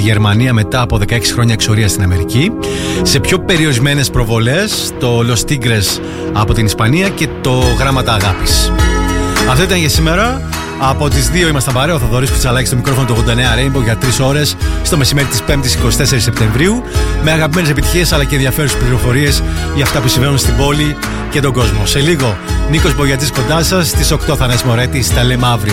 Γερμανία μετά από 16 χρόνια εξορίας στην Αμερική. Σε πιο περιορισμένες προβολές, το Los Tigres από την Ισπανία και το Γράμματα Αγάπης. Αυτό ήταν για σήμερα. Από τις 2 ήμασταν παρέα, ο Θοδωρής Κουτσαλάκης στο μικρόφωνο του 89 Rainbow για 3 ώρες στο μεσημέρι της 5ης 24 Σεπτεμβρίου, με αγαπημένες επιτυχίες αλλά και ενδιαφέρουσες πληροφορίες για αυτά που συμβαίνουν στην πόλη και τον κόσμο. Σε λίγο, Νίκος Μπογιατζής κοντά σας, στις 8 θα Μωρέτη, τα λέμε αύριο.